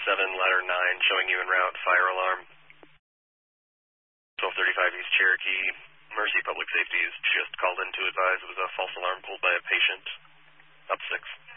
ladder 9, showing you en route, fire alarm. 1235 East Cherokee, Mercy Public Safety is just called in to advise it was a false alarm pulled by a patient. Up 6.